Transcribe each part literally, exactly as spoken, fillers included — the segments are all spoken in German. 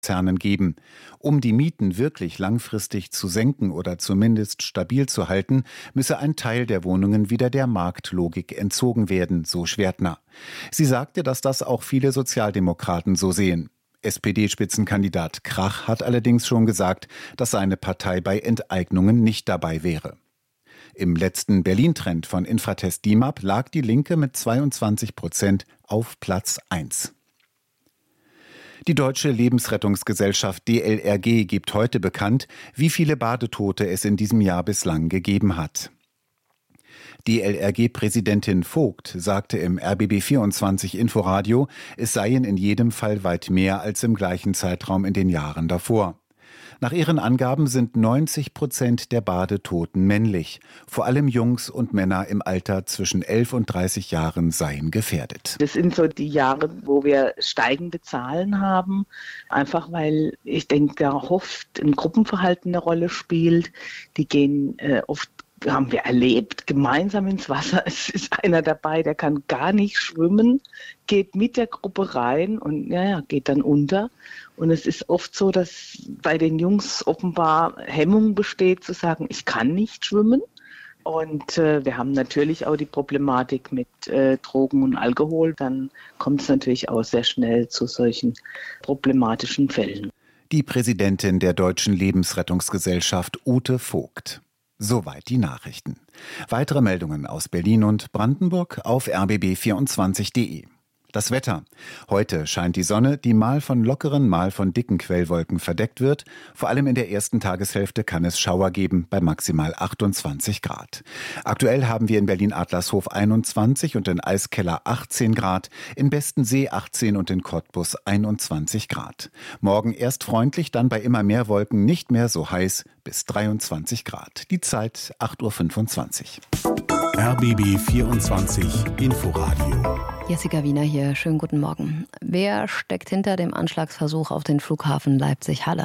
Konzernen geben. Um die Mieten wirklich langfristig zu senken oder zumindest stabil zu halten, müsse ein Teil der Wohnungen wieder der Marktlogik entzogen werden, so Schwertner. Sie sagte, dass das auch viele Sozialdemokraten so sehen. S P D-Spitzenkandidat Krach hat allerdings schon gesagt, dass seine Partei bei Enteignungen nicht dabei wäre. Im letzten Berlin-Trend von Infratest D I M A P lag die Linke mit zweiundzwanzig Prozent auf Platz eins. Die Deutsche Lebensrettungsgesellschaft D L R G gibt heute bekannt, wie viele Badetote es in diesem Jahr bislang gegeben hat. D L R G-Präsidentin Vogt sagte im R B B vierundzwanzig Inforadio, es seien in jedem Fall weit mehr als im gleichen Zeitraum in den Jahren davor. Nach ihren Angaben sind neunzig Prozent der Badetoten männlich. Vor allem Jungs und Männer im Alter zwischen elf und dreißig Jahren seien gefährdet. Das sind so die Jahre, wo wir steigende Zahlen haben. Einfach weil, ich denke, da oft ein Gruppenverhalten eine Rolle spielt. Die gehen äh, oft, haben wir erlebt, gemeinsam ins Wasser. Es ist einer dabei, der kann gar nicht schwimmen, geht mit der Gruppe rein und ja, ja, geht dann unter. Und es ist oft so, dass bei den Jungs offenbar Hemmung besteht, zu sagen, ich kann nicht schwimmen. Und äh, wir haben natürlich auch die Problematik mit äh, Drogen und Alkohol. Dann kommt es natürlich auch sehr schnell zu solchen problematischen Fällen. Die Präsidentin der Deutschen Lebensrettungsgesellschaft Ute Vogt. Soweit die Nachrichten. Weitere Meldungen aus Berlin und Brandenburg auf r b b vierundzwanzig punkt d e. Das Wetter. Heute scheint die Sonne, die mal von lockeren, mal von dicken Quellwolken verdeckt wird. Vor allem in der ersten Tageshälfte kann es Schauer geben bei maximal achtundzwanzig Grad. Aktuell haben wir in Berlin-Adlershof einundzwanzig und in Eiskeller achtzehn Grad, in Bestensee achtzehn und in Cottbus einundzwanzig Grad. Morgen erst freundlich, dann bei immer mehr Wolken nicht mehr so heiß bis dreiundzwanzig Grad. Die Zeit acht Uhr fünfundzwanzig. R B B vierundzwanzig Inforadio. Jessica Wiener hier, schönen guten Morgen. Wer steckt hinter dem Anschlagsversuch auf den Flughafen Leipzig-Halle?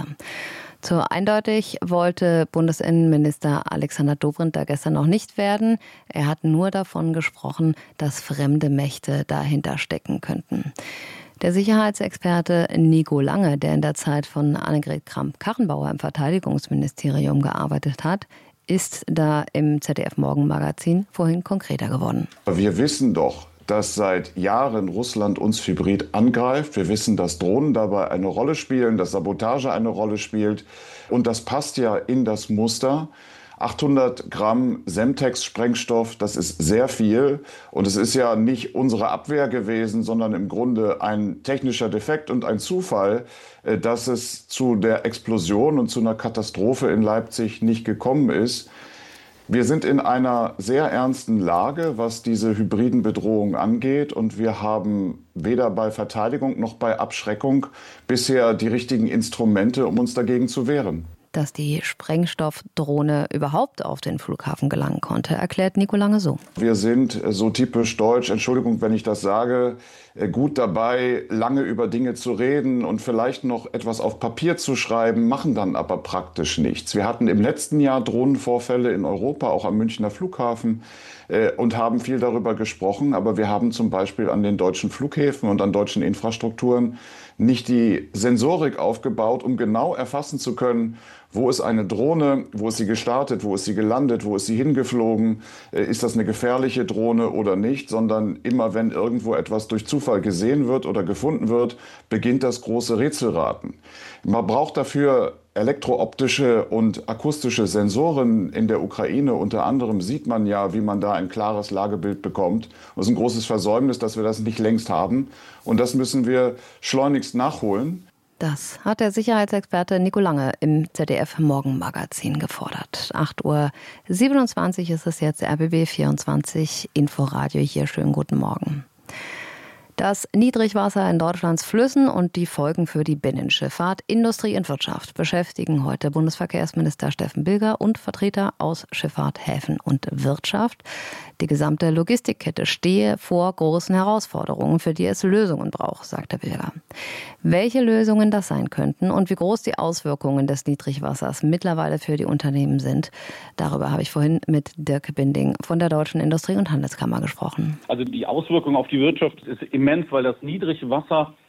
So eindeutig wollte Bundesinnenminister Alexander Dobrindt da gestern noch nicht werden. Er hat nur davon gesprochen, dass fremde Mächte dahinter stecken könnten. Der Sicherheitsexperte Nico Lange, der in der Zeit von Annegret Kramp-Karrenbauer im Verteidigungsministerium gearbeitet hat, ist da im Z D F-Morgenmagazin vorhin konkreter geworden. Wir wissen doch, dass seit Jahren Russland uns hybrid angreift. Wir wissen, dass Drohnen dabei eine Rolle spielen, dass Sabotage eine Rolle spielt. Und das passt ja in das Muster. achthundert Gramm Semtex-Sprengstoff, das ist sehr viel. Und es ist ja nicht unsere Abwehr gewesen, sondern im Grunde ein technischer Defekt und ein Zufall, dass es zu der Explosion und zu einer Katastrophe in Leipzig nicht gekommen ist. Wir sind in einer sehr ernsten Lage, was diese hybriden Bedrohungen angeht. Und wir haben weder bei Verteidigung noch bei Abschreckung bisher die richtigen Instrumente, um uns dagegen zu wehren. Dass die Sprengstoffdrohne überhaupt auf den Flughafen gelangen konnte, erklärt Nico Lange so. Wir sind so typisch deutsch, Entschuldigung, wenn ich das sage, gut dabei, lange über Dinge zu reden und vielleicht noch etwas auf Papier zu schreiben, machen dann aber praktisch nichts. Wir hatten im letzten Jahr Drohnenvorfälle in Europa, auch am Münchner Flughafen, und haben viel darüber gesprochen. Aber wir haben zum Beispiel an den deutschen Flughäfen und an deutschen Infrastrukturen nicht die Sensorik aufgebaut, um genau erfassen zu können, wo ist eine Drohne, wo ist sie gestartet, wo ist sie gelandet, wo ist sie hingeflogen, ist das eine gefährliche Drohne oder nicht, sondern immer wenn irgendwo etwas durch Zufall gesehen wird oder gefunden wird, beginnt das große Rätselraten. Man braucht dafür elektrooptische und akustische Sensoren. In der Ukraine unter anderem sieht man ja, wie man da ein klares Lagebild bekommt. Und es ist ein großes Versäumnis, dass wir das nicht längst haben. Und das müssen wir schleunigst nachholen. Das hat der Sicherheitsexperte Nico Lange im Z D F-Morgenmagazin gefordert. acht Uhr siebenundzwanzig ist es jetzt, R B B vierundzwanzig Inforadio hier. Schönen guten Morgen. Das Niedrigwasser in Deutschlands Flüssen und die Folgen für die Binnenschifffahrt, Industrie und Wirtschaft beschäftigen heute Bundesverkehrsminister Steffen Bilger und Vertreter aus Schifffahrt, Häfen und Wirtschaft. Die gesamte Logistikkette stehe vor großen Herausforderungen, für die es Lösungen braucht, sagt der Bilger. Welche Lösungen das sein könnten und wie groß die Auswirkungen des Niedrigwassers mittlerweile für die Unternehmen sind, darüber habe ich vorhin mit Dirk Binding von der Deutschen Industrie- und Handelskammer gesprochen. Also die Auswirkung auf die Wirtschaft ist immens, weil das Niedrigwasser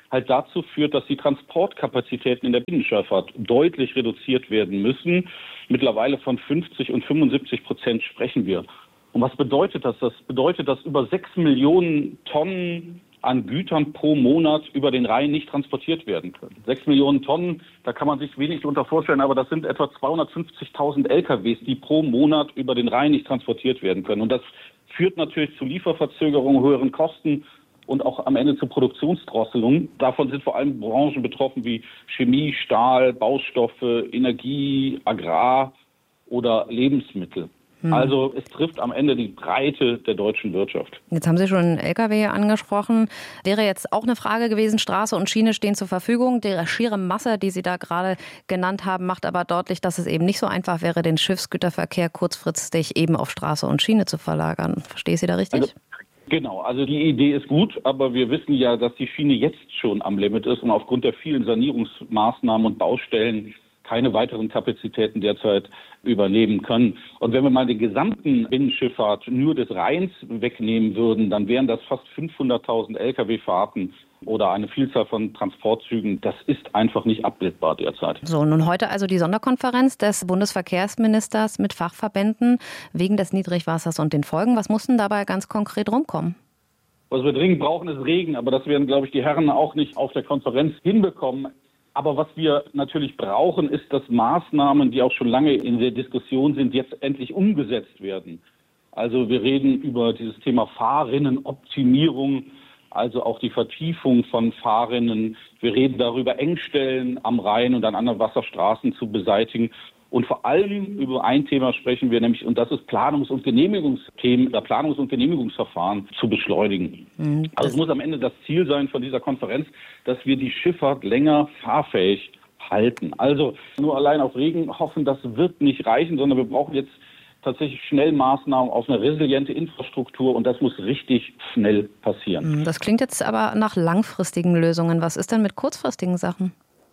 halt dazu führt, dass die Transportkapazitäten in der Binnenschifffahrt deutlich reduziert werden müssen. Mittlerweile von fünfzig und fünfundsiebzig Prozent sprechen wir. Und was bedeutet das? Das bedeutet, dass über sechs Millionen Tonnen an Gütern pro Monat über den Rhein nicht transportiert werden können. Sechs Millionen Tonnen, da kann man sich wenig darunter vorstellen, aber das sind etwa zweihundertfünfzigtausend L K Ws, die pro Monat über den Rhein nicht transportiert werden können. Und das führt natürlich zu Lieferverzögerungen, höheren Kosten und auch am Ende zu Produktionsdrosselungen. Davon sind vor allem Branchen betroffen wie Chemie, Stahl, Baustoffe, Energie, Agrar oder Lebensmittel. Hm. Also es trifft am Ende die Breite der deutschen Wirtschaft. Jetzt haben Sie schon L K W angesprochen. Wäre jetzt auch eine Frage gewesen, Straße und Schiene stehen zur Verfügung. Die schiere Masse, die Sie da gerade genannt haben, macht aber deutlich, dass es eben nicht so einfach wäre, den Schiffsgüterverkehr kurzfristig eben auf Straße und Schiene zu verlagern. Verstehe ich Sie da richtig? Also, genau, also die Idee ist gut, aber wir wissen ja, dass die Schiene jetzt schon am Limit ist und aufgrund der vielen Sanierungsmaßnahmen und Baustellen keine weiteren Kapazitäten derzeit übernehmen können. Und wenn wir mal den gesamten Binnenschifffahrt nur des Rheins wegnehmen würden, dann wären das fast fünfhunderttausend L K W-Fahrten oder eine Vielzahl von Transportzügen. Das ist einfach nicht abbildbar derzeit. So, nun heute also die Sonderkonferenz des Bundesverkehrsministers mit Fachverbänden wegen des Niedrigwassers und den Folgen. Was muss denn dabei ganz konkret rumkommen? Was wir dringend brauchen, ist Regen. Aber das werden, glaube ich, die Herren auch nicht auf der Konferenz hinbekommen. Aber was wir natürlich brauchen, ist, dass Maßnahmen, die auch schon lange in der Diskussion sind, jetzt endlich umgesetzt werden. Also wir reden über dieses Thema Fahrrinnenoptimierung, also auch die Vertiefung von Fahrrinnen. Wir reden darüber, Engstellen am Rhein und an anderen Wasserstraßen zu beseitigen. Und vor allem über ein Thema sprechen wir nämlich, und das ist Planungs- und Genehmigungsthemen, oder Planungs- und Genehmigungsverfahren zu beschleunigen. Mhm, also es muss am Ende das Ziel sein von dieser Konferenz, dass wir die Schifffahrt länger fahrfähig halten. Also nur allein auf Regen hoffen, das wird nicht reichen, sondern wir brauchen jetzt tatsächlich schnell Maßnahmen auf eine resiliente Infrastruktur und das muss richtig schnell passieren. Das klingt jetzt aber nach langfristigen Lösungen. Was ist denn mit kurzfristigen Sachen?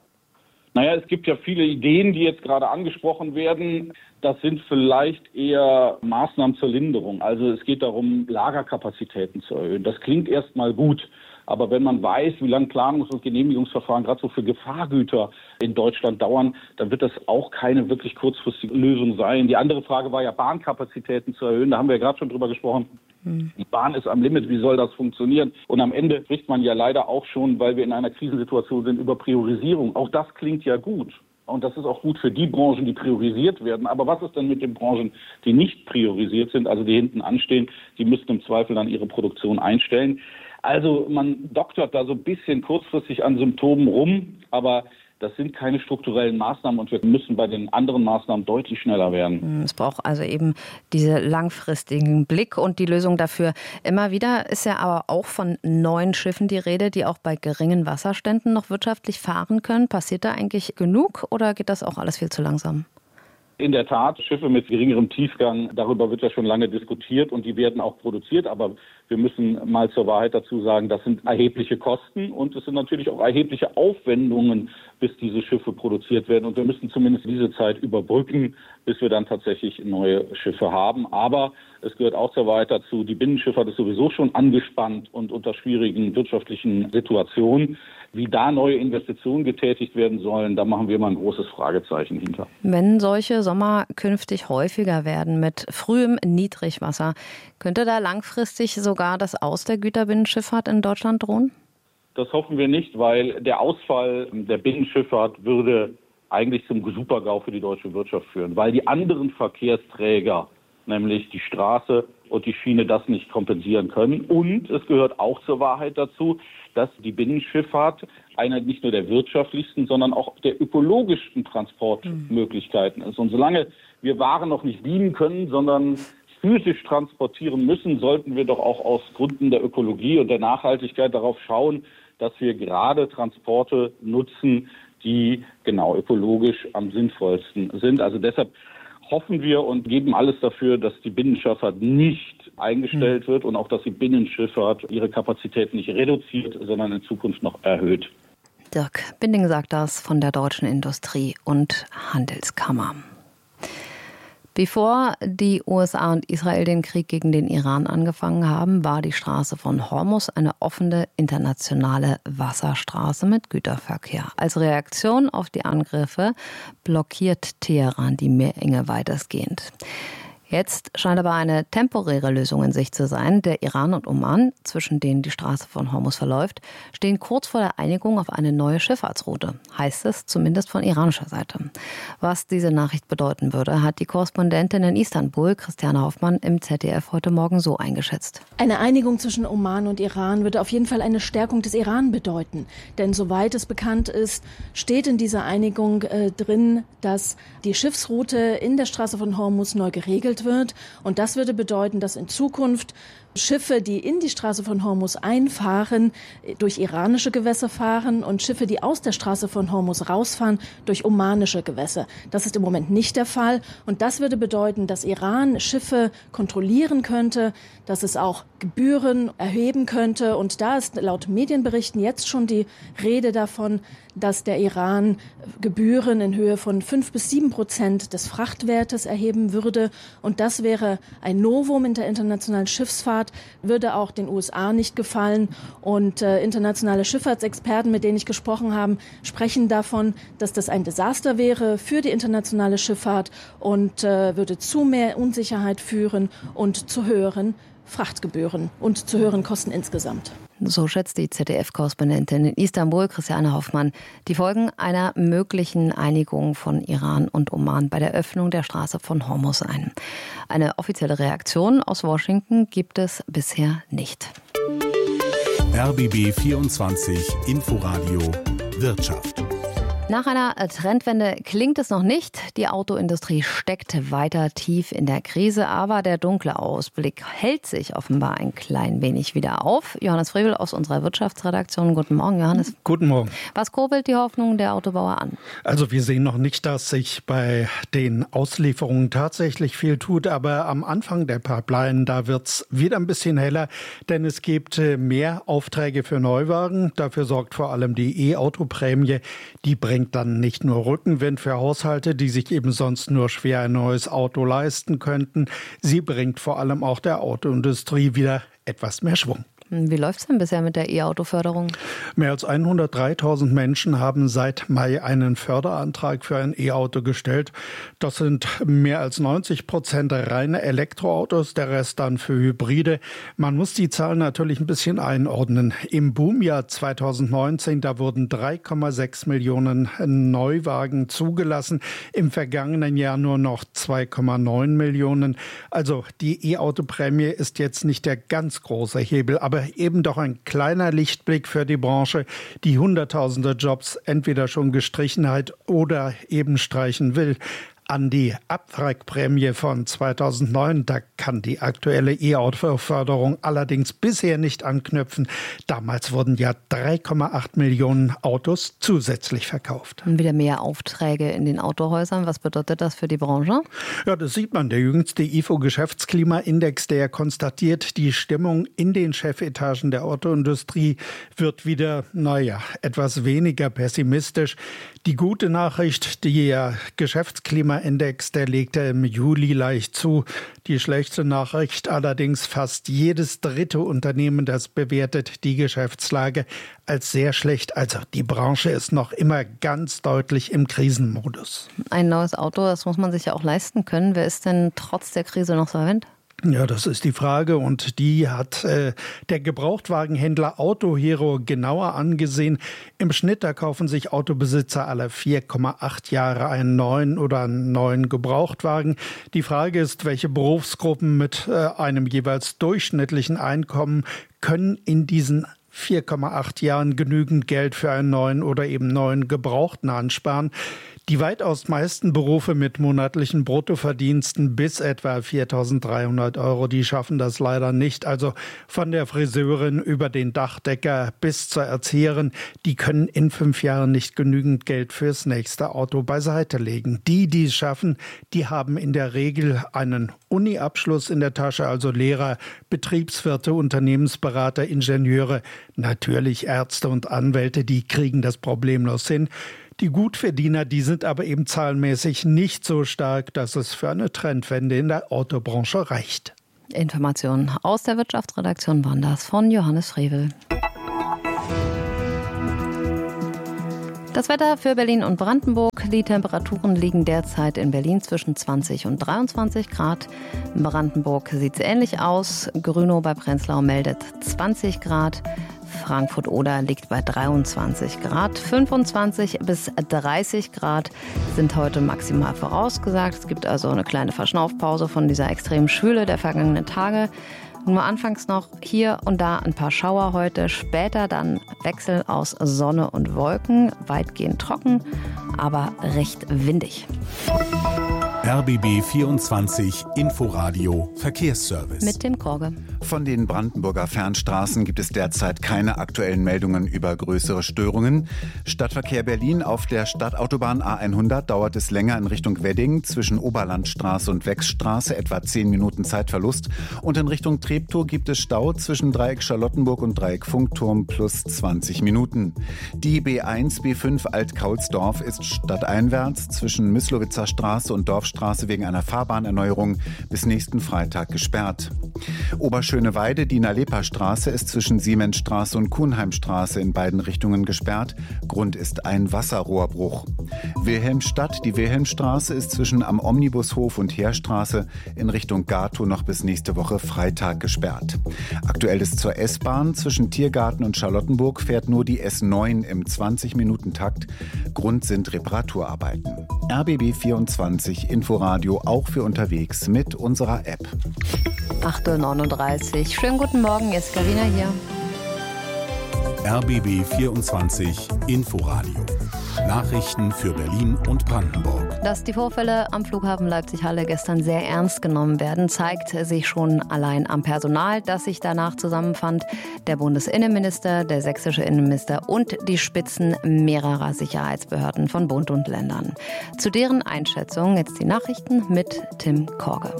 Naja, es gibt ja viele Ideen, die jetzt gerade angesprochen werden. Das sind vielleicht eher Maßnahmen zur Linderung. Also es geht darum, Lagerkapazitäten zu erhöhen. Das klingt erstmal gut. Aber wenn man weiß, wie lange Planungs- und Genehmigungsverfahren gerade so für Gefahrgüter in Deutschland dauern, dann wird das auch keine wirklich kurzfristige Lösung sein. Die andere Frage war ja, Bahnkapazitäten zu erhöhen. Da haben wir ja gerade schon drüber gesprochen. Die Bahn ist am Limit, wie soll das funktionieren? Und am Ende spricht man ja leider auch schon, weil wir in einer Krisensituation sind, über Priorisierung. Auch das klingt ja gut. Und das ist auch gut für die Branchen, die priorisiert werden. Aber was ist denn mit den Branchen, die nicht priorisiert sind, also die hinten anstehen? Die müssten im Zweifel dann ihre Produktion einstellen. Also man doktert da so ein bisschen kurzfristig an Symptomen rum, aber das sind keine strukturellen Maßnahmen und wir müssen bei den anderen Maßnahmen deutlich schneller werden. Es braucht also eben diesen langfristigen Blick und die Lösung dafür. Immer wieder ist ja aber auch von neuen Schiffen die Rede, die auch bei geringen Wasserständen noch wirtschaftlich fahren können. Passiert da eigentlich genug oder geht das auch alles viel zu langsam? In der Tat, Schiffe mit geringerem Tiefgang, darüber wird ja schon lange diskutiert und die werden auch produziert. Aber wir müssen mal zur Wahrheit dazu sagen, das sind erhebliche Kosten und es sind natürlich auch erhebliche Aufwendungen, bis diese Schiffe produziert werden. Und wir müssen zumindest diese Zeit überbrücken, bis wir dann tatsächlich neue Schiffe haben. Aber es gehört auch zur Wahrheit dazu, die Binnenschifffahrt ist sowieso schon angespannt und unter schwierigen wirtschaftlichen Situationen. Wie da neue Investitionen getätigt werden sollen, da machen wir mal ein großes Fragezeichen hinter. Wenn solche Sommer künftig häufiger werden mit frühem Niedrigwasser, könnte da langfristig sogar das Aus der Güterbinnenschifffahrt in Deutschland drohen? Das hoffen wir nicht, weil der Ausfall der Binnenschifffahrt würde eigentlich zum Super-GAU für die deutsche Wirtschaft führen, weil die anderen Verkehrsträger, nämlich die Straße und die Schiene, das nicht kompensieren können. Und es gehört auch zur Wahrheit dazu, dass die Binnenschifffahrt eine nicht nur der wirtschaftlichsten, sondern auch der ökologischsten Transportmöglichkeiten ist. Und solange wir Waren noch nicht beamen können, sondern physisch transportieren müssen, sollten wir doch auch aus Gründen der Ökologie und der Nachhaltigkeit darauf schauen, dass wir gerade Transporte nutzen, die genau ökologisch am sinnvollsten sind. Also deshalb hoffen wir und geben alles dafür, dass die Binnenschifffahrt nicht eingestellt wird und auch, dass die Binnenschifffahrt ihre Kapazitäten nicht reduziert, sondern in Zukunft noch erhöht. Dirk Binding sagt das von der Deutschen Industrie- und Handelskammer. Bevor die U S A und Israel den Krieg gegen den Iran angefangen haben, war die Straße von Hormuz eine offene internationale Wasserstraße mit Güterverkehr. Als Reaktion auf die Angriffe blockiert Teheran die Meerenge weitestgehend. Jetzt scheint aber eine temporäre Lösung in Sicht zu sein. Der Iran und Oman, zwischen denen die Straße von Hormuz verläuft, stehen kurz vor der Einigung auf eine neue Schifffahrtsroute, heißt es zumindest von iranischer Seite. Was diese Nachricht bedeuten würde, hat die Korrespondentin in Istanbul, Christiane Hoffmann, im Z D F heute Morgen so eingeschätzt. Eine Einigung zwischen Oman und Iran würde auf jeden Fall eine Stärkung des Iran bedeuten. Denn soweit es bekannt ist, steht in dieser Einigung äh, drin, dass die Schiffsroute in der Straße von Hormuz neu geregelt wird. Und das würde bedeuten, dass in Zukunft Schiffe, die in die Straße von Hormuz einfahren, durch iranische Gewässer fahren und Schiffe, die aus der Straße von Hormuz rausfahren, durch omanische Gewässer. Das ist im Moment nicht der Fall. Und das würde bedeuten, dass Iran Schiffe kontrollieren könnte, dass es auch Gebühren erheben könnte. Und da ist laut Medienberichten jetzt schon die Rede davon, dass der Iran Gebühren in Höhe von fünf bis sieben Prozent des Frachtwertes erheben würde. Und das wäre ein Novum in der internationalen Schiffsfahrt, würde auch den U S A nicht gefallen. Und äh, internationale Schifffahrtsexperten, mit denen ich gesprochen habe, sprechen davon, dass das ein Desaster wäre für die internationale Schifffahrt und äh, würde zu mehr Unsicherheit führen und zu höheren Frachtgebühren und zu höheren Kosten insgesamt. So schätzt die Z D F-Korrespondentin in Istanbul, Christiane Hoffmann, die Folgen einer möglichen Einigung von Iran und Oman bei der Öffnung der Straße von Hormuz ein. Eine offizielle Reaktion aus Washington gibt es bisher nicht. R B B vierundzwanzig Inforadio Wirtschaft. Nach einer Trendwende klingt es noch nicht. Die Autoindustrie steckt weiter tief in der Krise, aber der dunkle Ausblick hält sich offenbar ein klein wenig wieder auf. Johannes Frevel aus unserer Wirtschaftsredaktion. Guten Morgen, Johannes. Guten Morgen. Was kurbelt die Hoffnung der Autobauer an? Also wir sehen noch nicht, dass sich bei den Auslieferungen tatsächlich viel tut, aber am Anfang der Pipeline, da wird es wieder ein bisschen heller, denn es gibt mehr Aufträge für Neuwagen. Dafür sorgt vor allem die E-Auto-Prämie, die bringt dann nicht nur Rückenwind für Haushalte, die sich eben sonst nur schwer ein neues Auto leisten könnten. Sie bringt vor allem auch der Autoindustrie wieder etwas mehr Schwung. Wie läuft es denn bisher mit der E-Auto-Förderung? Mehr als hundertdreitausend Menschen haben seit Mai einen Förderantrag für ein E-Auto gestellt. Das sind mehr als neunzig Prozent reine Elektroautos, der Rest dann für Hybride. Man muss die Zahlen natürlich ein bisschen einordnen. Im Boomjahr zweitausendneunzehn, da wurden drei Komma sechs Millionen Neuwagen zugelassen. Im vergangenen Jahr nur noch zwei Komma neun Millionen. Also die E-Auto-Prämie ist jetzt nicht der ganz große Hebel, aber eben doch ein kleiner Lichtblick für die Branche, die hunderttausende Jobs entweder schon gestrichen hat oder eben streichen will. An die Abwrackprämie von zweitausendneun, da kann die aktuelle E-Auto-Förderung allerdings bisher nicht anknüpfen. Damals wurden ja drei Komma acht Millionen Autos zusätzlich verkauft. Wieder mehr Aufträge in den Autohäusern. Was bedeutet das für die Branche? Ja, das sieht man. Der jüngste I F O-Geschäftsklimaindex, der konstatiert, die Stimmung in den Chefetagen der Autoindustrie wird wieder, naja, etwas weniger pessimistisch. Die gute Nachricht, der Geschäftsklimaindex, der legte im Juli leicht zu. Die schlechte Nachricht allerdings, fast jedes dritte Unternehmen, das bewertet die Geschäftslage als sehr schlecht. Also die Branche ist noch immer ganz deutlich im Krisenmodus. Ein neues Auto, das muss man sich ja auch leisten können. Wer ist denn trotz der Krise noch solvent? Ja, das ist die Frage und die hat äh, der Gebrauchtwagenhändler Autohero genauer angesehen. Im Schnitt, da kaufen sich Autobesitzer alle vier Komma acht Jahre einen neuen oder einen neuen Gebrauchtwagen. Die Frage ist, welche Berufsgruppen mit äh, einem jeweils durchschnittlichen Einkommen können in diesen vier Komma acht Jahren genügend Geld für einen neuen oder eben neuen Gebrauchten ansparen. Die weitaus meisten Berufe mit monatlichen Bruttoverdiensten bis etwa viertausenddreihundert Euro, die schaffen das leider nicht. Also von der Friseurin über den Dachdecker bis zur Erzieherin, die können in fünf Jahren nicht genügend Geld fürs nächste Auto beiseite legen. Die, die es schaffen, die haben in der Regel einen Uni-Abschluss in der Tasche, also Lehrer, Betriebswirte, Unternehmensberater, Ingenieure, natürlich Ärzte und Anwälte, die kriegen das problemlos hin. Die Gutverdiener, die sind aber eben zahlenmäßig nicht so stark, dass es für eine Trendwende in der Autobranche reicht. Informationen aus der Wirtschaftsredaktion waren das von Johannes Frevel. Das Wetter für Berlin und Brandenburg. Die Temperaturen liegen derzeit in Berlin zwischen zwanzig und dreiundzwanzig Grad. In Brandenburg sieht es ähnlich aus. Grünow bei Prenzlau meldet zwanzig Grad. Frankfurt-Oder liegt bei dreiundzwanzig Grad. fünfundzwanzig bis dreißig Grad sind heute maximal vorausgesagt. Es gibt also eine kleine Verschnaufpause von dieser extremen Schwüle der vergangenen Tage. Nur anfangs noch hier und da ein paar Schauer heute, später dann Wechsel aus Sonne und Wolken, weitgehend trocken, aber recht windig. R B B vierundzwanzig Inforadio Verkehrsservice. Mit dem Korge. Von den Brandenburger Fernstraßen gibt es derzeit keine aktuellen Meldungen über größere Störungen. Stadtverkehr Berlin auf der Stadtautobahn A hundert dauert es länger in Richtung Wedding zwischen Oberlandstraße und Wechsstraße, etwa zehn Minuten Zeitverlust. Und in Richtung Treptow gibt es Stau zwischen Dreieck Charlottenburg und Dreieck Funkturm plus zwanzig Minuten. Die B eins B fünf Alt-Kaulsdorf ist stadteinwärts zwischen Myslowitzer Straße und Dorfstraße wegen einer Fahrbahnerneuerung bis nächsten Freitag gesperrt. Oberschöneweide, die Nalepa-Straße ist zwischen Siemensstraße und Kuhnheimstraße in beiden Richtungen gesperrt. Grund ist ein Wasserrohrbruch. Wilhelmstadt, die Wilhelmstraße ist zwischen am Omnibushof und Heerstraße in Richtung Gatow noch bis nächste Woche Freitag gesperrt. Aktuell ist zur S-Bahn zwischen Tiergarten und Charlottenburg fährt nur die S neun im zwanzig-Minuten-Takt. Grund sind Reparaturarbeiten. R B B vierundzwanzig Inforadio auch für unterwegs mit unserer App. acht Uhr neununddreißig. Schönen guten Morgen, jetzt Karina hier. R B B vierundzwanzig Inforadio. Nachrichten für Berlin und Brandenburg. Dass die Vorfälle am Flughafen Leipzig-Halle gestern sehr ernst genommen werden, zeigt sich schon allein am Personal, das sich danach zusammenfand. Der Bundesinnenminister, der sächsische Innenminister und die Spitzen mehrerer Sicherheitsbehörden von Bund und Ländern. Zu deren Einschätzung jetzt die Nachrichten mit Tim Korge.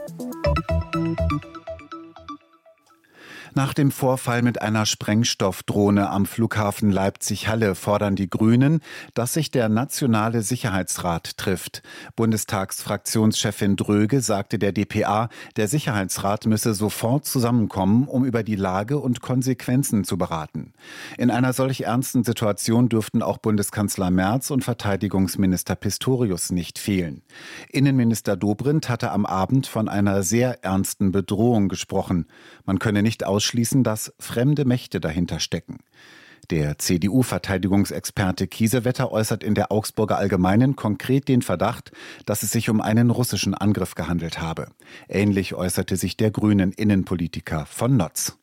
Nach dem Vorfall mit einer Sprengstoffdrohne am Flughafen Leipzig-Halle fordern die Grünen, dass sich der Nationale Sicherheitsrat trifft. Bundestagsfraktionschefin Dröge sagte der D P A, der Sicherheitsrat müsse sofort zusammenkommen, um über die Lage und Konsequenzen zu beraten. In einer solch ernsten Situation dürften auch Bundeskanzler Merz und Verteidigungsminister Pistorius nicht fehlen. Innenminister Dobrindt hatte am Abend von einer sehr ernsten Bedrohung gesprochen. Man könne nicht ausschließen, schließen, dass fremde Mächte dahinter stecken. Der C D U-Verteidigungsexperte Kiesewetter äußert in der Augsburger Allgemeinen konkret den Verdacht, dass es sich um einen russischen Angriff gehandelt habe. Ähnlich äußerte sich der grünen Innenpolitiker von Notz.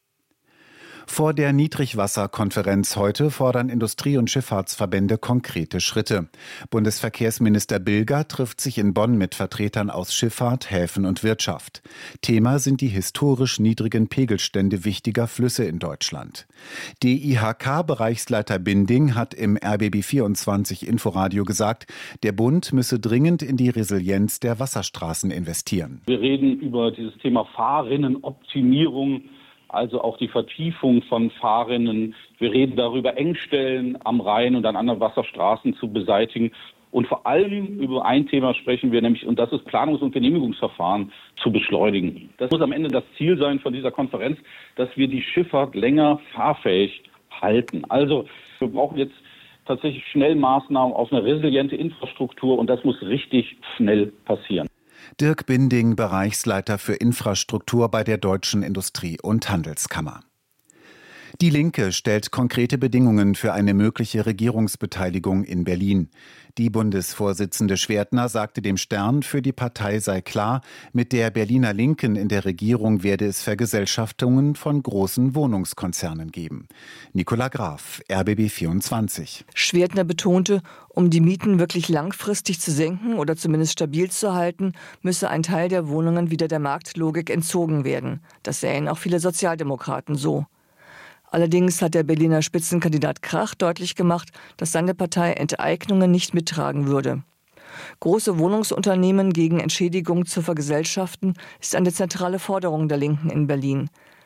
Vor der Niedrigwasserkonferenz heute fordern Industrie- und Schifffahrtsverbände konkrete Schritte. Bundesverkehrsminister Bilger trifft sich in Bonn mit Vertretern aus Schifffahrt, Häfen und Wirtschaft. Thema sind die historisch niedrigen Pegelstände wichtiger Flüsse in Deutschland. D I H K-Bereichsleiter Binding hat im R B B vierundzwanzig Inforadio gesagt, der Bund müsse dringend in die Resilienz der Wasserstraßen investieren. Wir reden über dieses Thema Fahrrinnenoptimierung. Also auch die Vertiefung von Fahrrinnen. Wir reden darüber, Engstellen am Rhein und an anderen Wasserstraßen zu beseitigen. Und vor allem über ein Thema sprechen wir nämlich, und das ist Planungs- und Genehmigungsverfahren zu beschleunigen. Das muss am Ende das Ziel sein von dieser Konferenz, dass wir die Schifffahrt länger fahrfähig halten. Also wir brauchen jetzt tatsächlich schnell Maßnahmen auf eine resiliente Infrastruktur und das muss richtig schnell passieren. Dirk Binding, Bereichsleiter für Infrastruktur bei der Deutschen Industrie- und Handelskammer. Die Linke stellt konkrete Bedingungen für eine mögliche Regierungsbeteiligung in Berlin. Die Bundesvorsitzende Schwertner sagte dem Stern, für die Partei sei klar, mit der Berliner Linken in der Regierung werde es Vergesellschaftungen von großen Wohnungskonzernen geben. Nicola Graf, R B B vierundzwanzig. Schwertner betonte, um die Mieten wirklich langfristig zu senken oder zumindest stabil zu halten, müsse ein Teil der Wohnungen wieder der Marktlogik entzogen werden. Das sähen auch viele Sozialdemokraten so. Allerdings hat der Berliner Spitzenkandidat Krach deutlich gemacht, dass seine Partei Enteignungen nicht mittragen würde. Große Wohnungsunternehmen gegen Entschädigung zu vergesellschaften ist eine zentrale Forderung der Linken in Berlin.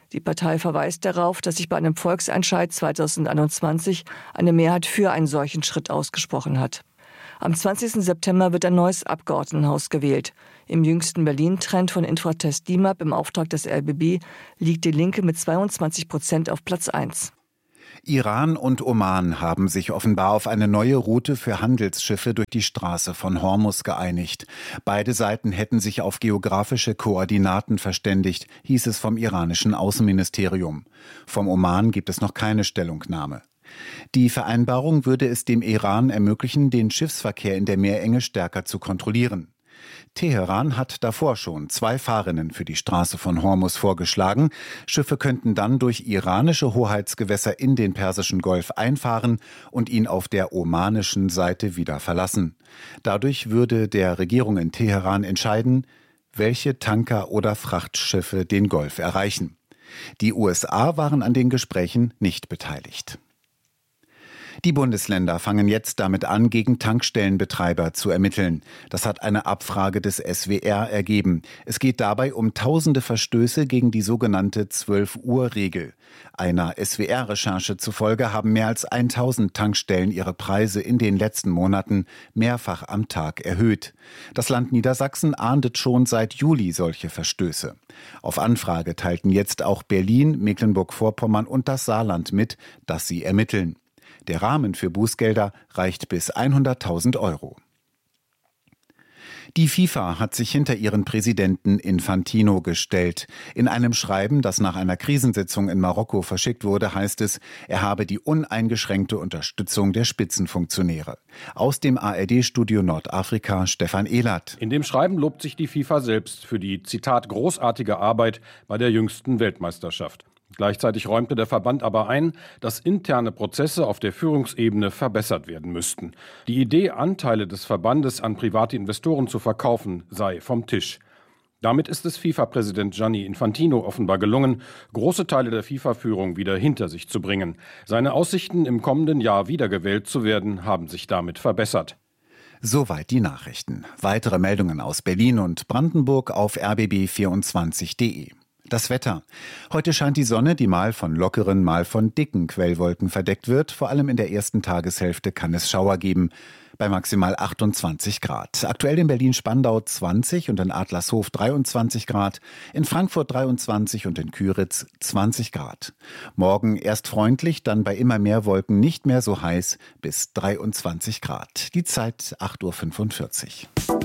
Die Partei verweist darauf, dass sich bei einem Volksentscheid zweitausendeinundzwanzig eine Mehrheit für einen solchen Schritt ausgesprochen hat. Am zwanzigsten September wird ein neues Abgeordnetenhaus gewählt. Im jüngsten Berlin-Trend von Infratest D I M A P im Auftrag des R B B liegt die Linke mit zweiundzwanzig Prozent auf Platz eins. Iran und Oman haben sich offenbar auf eine neue Route für Handelsschiffe durch die Straße von Hormuz geeinigt. Beide Seiten hätten sich auf geografische Koordinaten verständigt, hieß es vom iranischen Außenministerium. Vom Oman gibt es noch keine Stellungnahme. Die Vereinbarung würde es dem Iran ermöglichen, den Schiffsverkehr in der Meerenge stärker zu kontrollieren. Teheran hat davor schon zwei Fahrrinnen für die Straße von Hormuz vorgeschlagen. Schiffe könnten dann durch iranische Hoheitsgewässer in den Persischen Golf einfahren und ihn auf der omanischen Seite wieder verlassen. Dadurch würde der Regierung in Teheran entscheiden, welche Tanker oder Frachtschiffe den Golf erreichen. Die U S A waren an den Gesprächen nicht beteiligt. Die Bundesländer fangen jetzt damit an, gegen Tankstellenbetreiber zu ermitteln. Das hat eine Abfrage des S W R ergeben. Es geht dabei um tausende Verstöße gegen die sogenannte zwölf-Uhr-Regel. Einer S W R-Recherche zufolge haben mehr als tausend Tankstellen ihre Preise in den letzten Monaten mehrfach am Tag erhöht. Das Land Niedersachsen ahndet schon seit Juli solche Verstöße. Auf Anfrage teilten jetzt auch Berlin, Mecklenburg-Vorpommern und das Saarland mit, dass sie ermitteln. Der Rahmen für Bußgelder reicht bis hunderttausend Euro. Die FIFA hat sich hinter ihren Präsidenten Infantino gestellt. In einem Schreiben, das nach einer Krisensitzung in Marokko verschickt wurde, heißt es, er habe die uneingeschränkte Unterstützung der Spitzenfunktionäre. Aus dem A R D-Studio Nordafrika Stefan Ehlert. In dem Schreiben lobt sich die FIFA selbst für die, Zitat, großartige Arbeit bei der jüngsten Weltmeisterschaft. Gleichzeitig räumte der Verband aber ein, dass interne Prozesse auf der Führungsebene verbessert werden müssten. Die Idee, Anteile des Verbandes an private Investoren zu verkaufen, sei vom Tisch. Damit ist es FIFA-Präsident Gianni Infantino offenbar gelungen, große Teile der FIFA-Führung wieder hinter sich zu bringen. Seine Aussichten, im kommenden Jahr wiedergewählt zu werden, haben sich damit verbessert. Soweit die Nachrichten. Weitere Meldungen aus Berlin und Brandenburg auf r b b vierundzwanzig punkt de. Das Wetter. Heute scheint die Sonne, die mal von lockeren, mal von dicken Quellwolken verdeckt wird. Vor allem in der ersten Tageshälfte kann es Schauer geben, bei maximal achtundzwanzig Grad. Aktuell in Berlin-Spandau zwanzig und in Adlershof dreiundzwanzig Grad, in Frankfurt dreiundzwanzig und in Küritz zwanzig Grad. Morgen erst freundlich, dann bei immer mehr Wolken nicht mehr so heiß, bis dreiundzwanzig Grad. Die Zeit acht Uhr fünfundvierzig.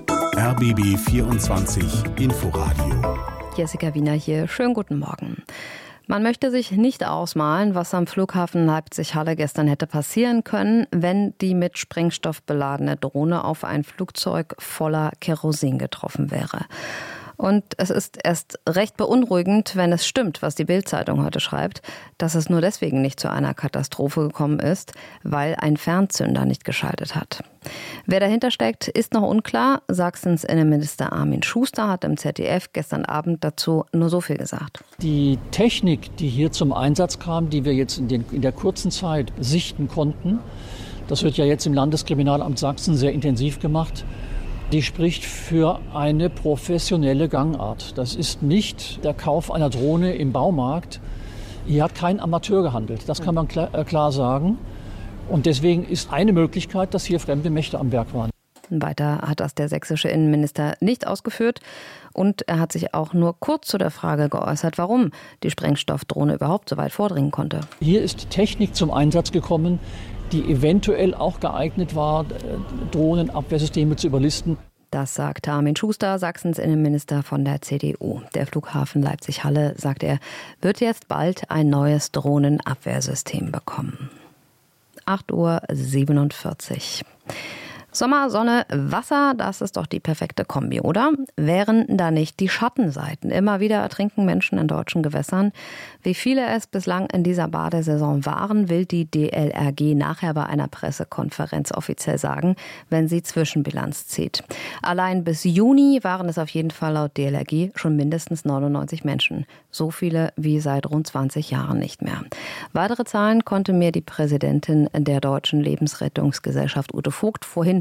R B B vierundzwanzig Inforadio. Jessica Wiener hier. Schönen guten Morgen. Man möchte sich nicht ausmalen, was am Flughafen Leipzig-Halle gestern hätte passieren können, wenn die mit Sprengstoff beladene Drohne auf ein Flugzeug voller Kerosin getroffen wäre. Und es ist erst recht beunruhigend, wenn es stimmt, was die Bild-Zeitung heute schreibt, dass es nur deswegen nicht zu einer Katastrophe gekommen ist, weil ein Fernzünder nicht geschaltet hat. Wer dahinter steckt, ist noch unklar. Sachsens Innenminister Armin Schuster hat im Z D F gestern Abend dazu nur so viel gesagt. Die Technik, die hier zum Einsatz kam, die wir jetzt in, den, in der kurzen Zeit sichten konnten, das wird ja jetzt im Landeskriminalamt Sachsen sehr intensiv gemacht, die spricht für eine professionelle Gangart. Das ist nicht der Kauf einer Drohne im Baumarkt. Hier hat kein Amateur gehandelt, das kann man klar, äh, klar sagen. Und deswegen ist eine Möglichkeit, dass hier fremde Mächte am Werk waren. Weiter hat das der sächsische Innenminister nicht ausgeführt. Und er hat sich auch nur kurz zu der Frage geäußert, warum die Sprengstoffdrohne überhaupt so weit vordringen konnte. Hier ist Technik zum Einsatz gekommen, die eventuell auch geeignet war, Drohnenabwehrsysteme zu überlisten. Das sagt Armin Schuster, Sachsens Innenminister von der C D U. Der Flughafen Leipzig-Halle, sagt er, wird jetzt bald ein neues Drohnenabwehrsystem bekommen. acht Uhr siebenundvierzig. Sommer, Sonne, Wasser, das ist doch die perfekte Kombi, oder? Wären da nicht die Schattenseiten? Immer wieder ertrinken Menschen in deutschen Gewässern. Wie viele es bislang in dieser Badesaison waren, will die D L R G nachher bei einer Pressekonferenz offiziell sagen, wenn sie Zwischenbilanz zieht. Allein bis Juni waren es auf jeden Fall laut D L R G schon mindestens neunundneunzig Menschen. So viele wie seit rund zwanzig Jahren nicht mehr. Weitere Zahlen konnte mir die Präsidentin der Deutschen Lebensrettungsgesellschaft Ute Vogt vorhin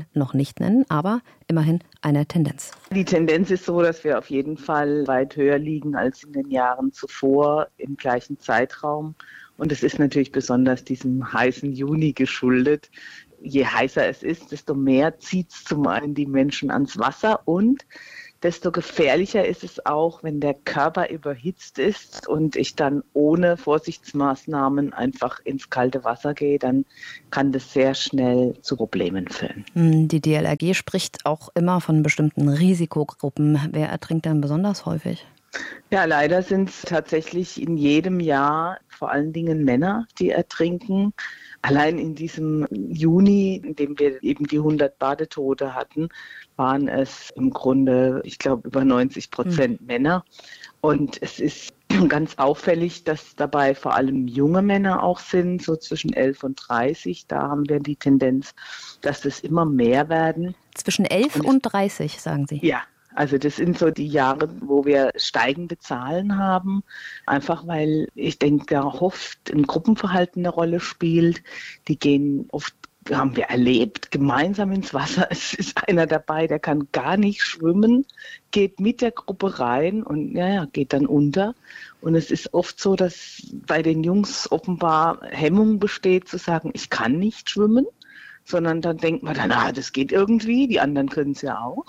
Zahlen noch nicht nennen, aber immerhin eine Tendenz. Die Tendenz ist so, dass wir auf jeden Fall weit höher liegen als in den Jahren zuvor im gleichen Zeitraum. Und es ist natürlich besonders diesem heißen Juni geschuldet. Je heißer es ist, desto mehr zieht es zum einen die Menschen ans Wasser und desto gefährlicher ist es auch, wenn der Körper überhitzt ist und ich dann ohne Vorsichtsmaßnahmen einfach ins kalte Wasser gehe, dann kann das sehr schnell zu Problemen führen. Die D L R G spricht auch immer von bestimmten Risikogruppen. Wer ertrinkt denn besonders häufig? Ja, leider sind es tatsächlich in jedem Jahr vor allen Dingen Männer, die ertrinken. Allein in diesem Juni, in dem wir eben die hundert Badetote hatten, waren es im Grunde, ich glaube, über neunzig Prozent mhm. Männer. Und es ist ganz auffällig, dass dabei vor allem junge Männer auch sind, so zwischen elf und dreißig. Da haben wir die Tendenz, dass es immer mehr werden. Zwischen elf und dreißig, sagen Sie? Ja. Also das sind so die Jahre, wo wir steigende Zahlen haben, einfach weil ich denke, da oft ein Gruppenverhalten eine Rolle spielt. Die gehen oft, haben wir erlebt, gemeinsam ins Wasser. Es ist einer dabei, der kann gar nicht schwimmen, geht mit der Gruppe rein und ja, ja, geht dann unter. Und es ist oft so, dass bei den Jungs offenbar Hemmung besteht, zu sagen, ich kann nicht schwimmen, sondern dann denkt man dann, ah, das geht irgendwie, die anderen können es ja auch.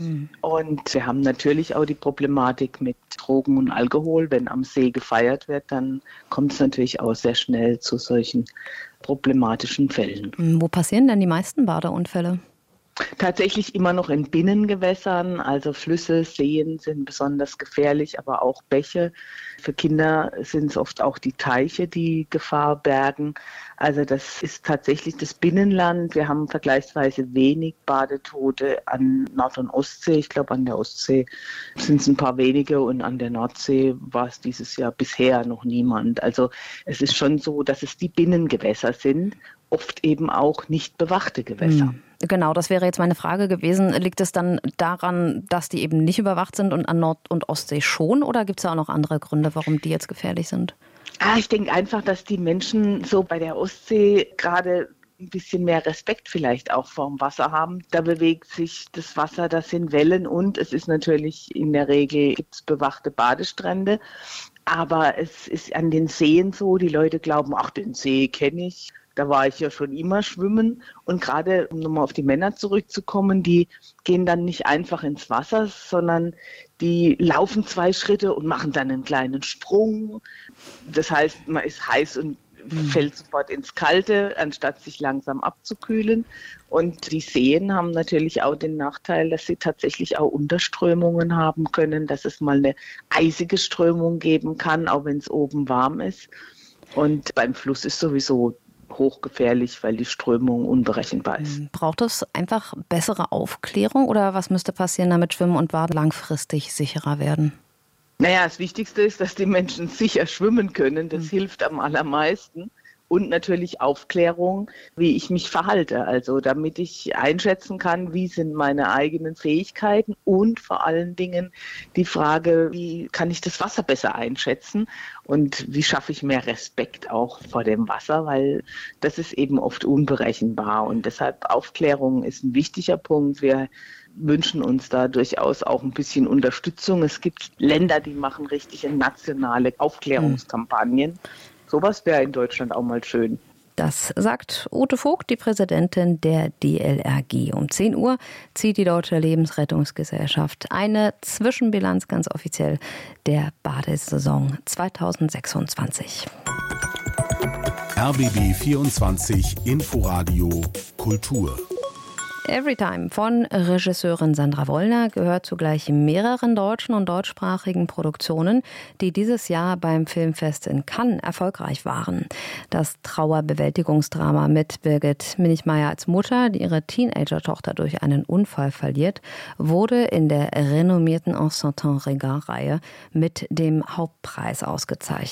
Und wir haben natürlich auch die Problematik mit Drogen und Alkohol. Wenn am See gefeiert wird, dann kommt es natürlich auch sehr schnell zu solchen problematischen Fällen. Wo passieren denn die meisten Badeunfälle? Tatsächlich immer noch in Binnengewässern, also Flüsse, Seen sind besonders gefährlich, aber auch Bäche. Für Kinder sind es oft auch die Teiche, die Gefahr bergen. Also das ist tatsächlich das Binnenland. Wir haben vergleichsweise wenig Badetote an Nord- und Ostsee. Ich glaube, an der Ostsee sind es ein paar wenige und an der Nordsee war es dieses Jahr bisher noch niemand. Also es ist schon so, dass es die Binnengewässer sind, oft eben auch nicht bewachte Gewässer. Hm. Genau, das wäre jetzt meine Frage gewesen. Liegt es dann daran, dass die eben nicht überwacht sind und an Nord- und Ostsee schon? Oder gibt es da auch noch andere Gründe, warum die jetzt gefährlich sind? Ah, ich denke einfach, dass die Menschen so bei der Ostsee gerade ein bisschen mehr Respekt vielleicht auch vorm Wasser haben. Da bewegt sich das Wasser, das sind Wellen und es ist natürlich in der Regel, gibt es bewachte Badestrände. Aber es ist an den Seen so, die Leute glauben, ach, den See kenne ich. Da war ich ja schon immer schwimmen und gerade, um nochmal auf die Männer zurückzukommen, die gehen dann nicht einfach ins Wasser, sondern die laufen zwei Schritte und machen dann einen kleinen Sprung. Das heißt, man ist heiß und fällt sofort ins Kalte, anstatt sich langsam abzukühlen. Und die Seen haben natürlich auch den Nachteil, dass sie tatsächlich auch Unterströmungen haben können, dass es mal eine eisige Strömung geben kann, auch wenn es oben warm ist. Und beim Fluss ist sowieso hochgefährlich, weil die Strömung unberechenbar ist. Braucht es einfach bessere Aufklärung oder was müsste passieren, damit Schwimmen und Baden langfristig sicherer werden? Naja, das Wichtigste ist, dass die Menschen sicher schwimmen können. Das mhm. hilft am allermeisten. Und natürlich Aufklärung, wie ich mich verhalte. Also damit ich einschätzen kann, wie sind meine eigenen Fähigkeiten und vor allen Dingen die Frage, wie kann ich das Wasser besser einschätzen und wie schaffe ich mehr Respekt auch vor dem Wasser, weil das ist eben oft unberechenbar und deshalb Aufklärung ist ein wichtiger Punkt. Wir wünschen uns da durchaus auch ein bisschen Unterstützung. Es gibt Länder, die machen richtige nationale Aufklärungskampagnen. Mhm. Sowas wäre in Deutschland auch mal schön. Das sagt Ute Vogt, die Präsidentin der D L R G. Um zehn Uhr zieht die Deutsche Lebensrettungsgesellschaft eine Zwischenbilanz ganz offiziell der Badesaison zweitausendsechsundzwanzig. R B B vierundzwanzig Inforadio Kultur. Everytime von Regisseurin Sandra Wollner gehört zugleich mehreren deutschen und deutschsprachigen Produktionen, die dieses Jahr beim Filmfest in Cannes erfolgreich waren. Das Trauerbewältigungsdrama mit Birgit Minichmeier als Mutter, die ihre Teenager-Tochter durch einen Unfall verliert, wurde in der renommierten En Certain Regard-Reihe mit dem Hauptpreis ausgezeichnet.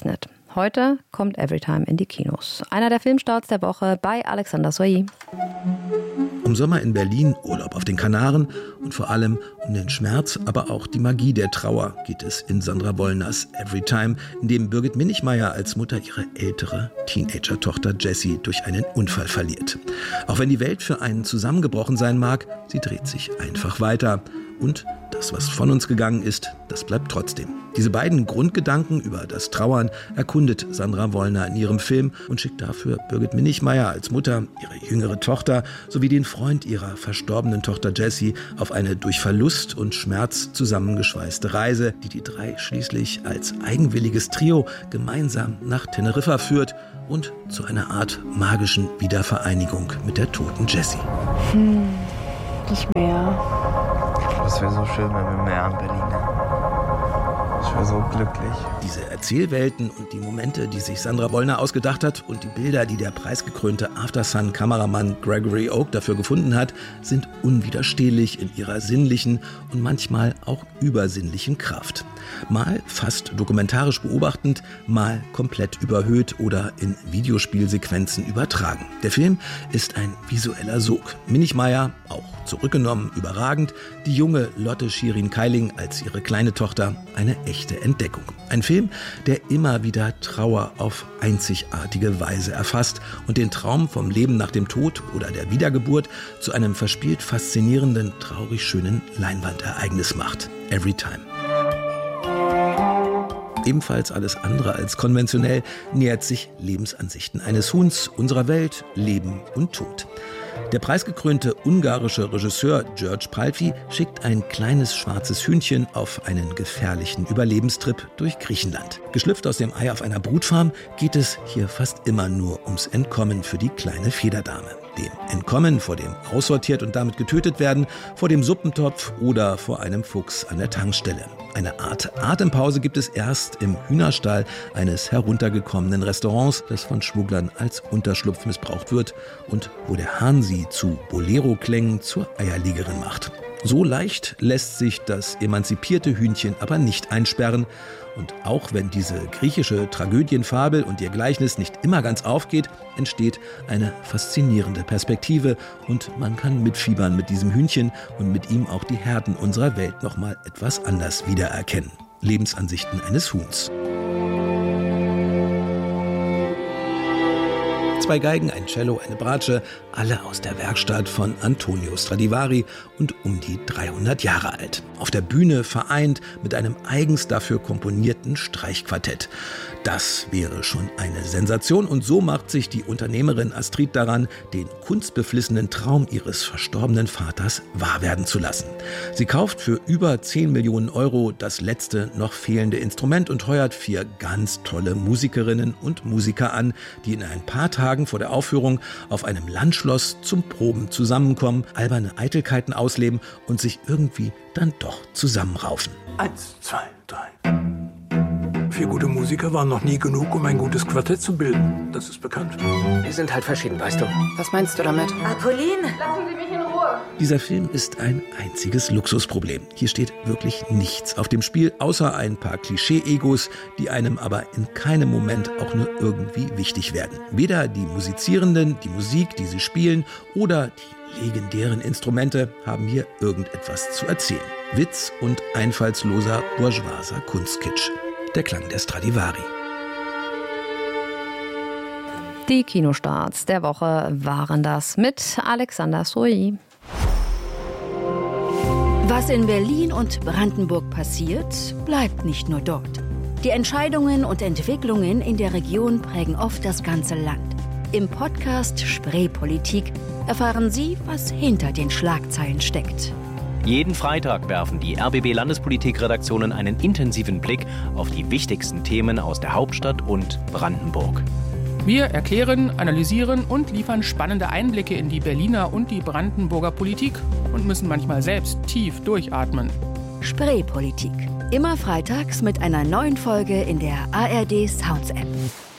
Heute kommt Everytime in die Kinos. Einer der Filmstarts der Woche bei Alexander Soilly. Um Sommer in Berlin, Urlaub auf den Kanaren und vor allem um den Schmerz, aber auch die Magie der Trauer geht es in Sandra Wollners Everytime, in dem Birgit Minichmeier als Mutter ihre ältere Teenager-Tochter Jessie durch einen Unfall verliert. Auch wenn die Welt für einen zusammengebrochen sein mag, sie dreht sich einfach weiter. Und das, was von uns gegangen ist, das bleibt trotzdem. Diese beiden Grundgedanken über das Trauern erkundet Sandra Wollner in ihrem Film und schickt dafür Birgit Minichmeier als Mutter, ihre jüngere Tochter sowie den Freund ihrer verstorbenen Tochter Jessie auf eine durch Verlust und Schmerz zusammengeschweißte Reise, die die drei schließlich als eigenwilliges Trio gemeinsam nach Teneriffa führt und zu einer Art magischen Wiedervereinigung mit der toten Jessie. Hm, nicht mehr. Es wäre so schön, wenn wir mehr an Berlin hätten. Ich wäre so glücklich. Diese Erzählwelten und die Momente, die sich Sandra Wollner ausgedacht hat und die Bilder, die der preisgekrönte Aftersun-Kameramann Gregory Oak dafür gefunden hat, sind unwiderstehlich in ihrer sinnlichen und manchmal auch übersinnlichen Kraft. Mal fast dokumentarisch beobachtend, mal komplett überhöht oder in Videospielsequenzen übertragen. Der Film ist ein visueller Sog. Minichmeier, auch zurückgenommen, überragend. Die junge Lotte Shirin-Keiling als ihre kleine Tochter, eine echte Entdeckung. Ein Film, der immer wieder Trauer auf einzigartige Weise erfasst und den Traum vom Leben nach dem Tod oder der Wiedergeburt zu einem verspielt faszinierenden, traurig schönen Leinwandereignis macht. Everytime. Ebenfalls alles andere als konventionell nähert sich Lebensansichten eines Huhns, unserer Welt, Leben und Tod. Der preisgekrönte ungarische Regisseur György Palfi schickt ein kleines schwarzes Hühnchen auf einen gefährlichen Überlebenstrip durch Griechenland. Geschlüpft aus dem Ei auf einer Brutfarm geht es hier fast immer nur ums Entkommen für die kleine Federdame. Dem Entkommen vor dem aussortiert und damit getötet werden, vor dem Suppentopf oder vor einem Fuchs an der Tankstelle. Eine Art Atempause gibt es erst im Hühnerstall eines heruntergekommenen Restaurants, das von Schmugglern als Unterschlupf missbraucht wird und wo der Hahn sie zu Bolero-Klängen zur Eierlegerin macht. So leicht lässt sich das emanzipierte Hühnchen aber nicht einsperren. Und auch wenn diese griechische Tragödienfabel und ihr Gleichnis nicht immer ganz aufgeht, entsteht eine faszinierende Perspektive und man kann mitfiebern mit diesem Hühnchen und mit ihm auch die Herden unserer Welt noch mal etwas anders wiedererkennen. Lebensansichten eines Huhns. Zwei Geigen, ein Cello, eine Bratsche, alle aus der Werkstatt von Antonio Stradivari und um die dreihundert Jahre alt. Auf der Bühne vereint mit einem eigens dafür komponierten Streichquartett. Das wäre schon eine Sensation und so macht sich die Unternehmerin Astrid daran, den kunstbeflissenen Traum ihres verstorbenen Vaters wahr werden zu lassen. Sie kauft für über zehn Millionen Euro das letzte noch fehlende Instrument und heuert vier ganz tolle Musikerinnen und Musiker an, die in ein paar Tagen vor der Aufführung auf einem Landschloss zum Proben zusammenkommen, alberne Eitelkeiten ausleben und sich irgendwie dann doch zusammenraufen. Eins, zwei, drei. Vier gute Musiker waren noch nie genug, um ein gutes Quartett zu bilden. Das ist bekannt. Wir sind halt verschieden, weißt du. Was meinst du damit? Apolline, lassen Sie mich in Ruhe. Dieser Film ist ein einziges Luxusproblem. Hier steht wirklich nichts auf dem Spiel, außer ein paar Klischee-Egos, die einem aber in keinem Moment auch nur irgendwie wichtig werden. Weder die Musizierenden, die Musik, die sie spielen, oder die legendären Instrumente haben hier irgendetwas zu erzählen. Witz und einfallsloser bourgeoiser Kunstkitsch. Der Klang der Stradivari. Die Kinostarts der Woche waren das mit Alexander Soilly. Was in Berlin und Brandenburg passiert, bleibt nicht nur dort. Die Entscheidungen und Entwicklungen in der Region prägen oft das ganze Land. Im Podcast Spreepolitik erfahren Sie, was hinter den Schlagzeilen steckt. Jeden Freitag werfen die R B B-Landespolitik-Redaktionen einen intensiven Blick auf die wichtigsten Themen aus der Hauptstadt und Brandenburg. Wir erklären, analysieren und liefern spannende Einblicke in die Berliner und die Brandenburger Politik und müssen manchmal selbst tief durchatmen. Spreepolitik. Immer freitags mit einer neuen Folge in der A R D Sounds App.